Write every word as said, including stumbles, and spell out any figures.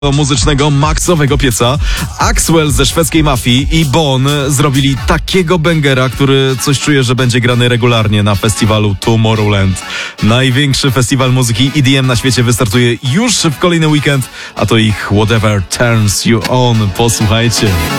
muzycznego maksowego pieca. Axwell ze szwedzkiej Mafii i Bon zrobili takiego bangera, który coś czuję, że będzie grany regularnie na festiwalu Tomorrowland. Największy festiwal muzyki E D M na świecie wystartuje już w kolejny weekend, a to ich Whatever Turns You On. Posłuchajcie.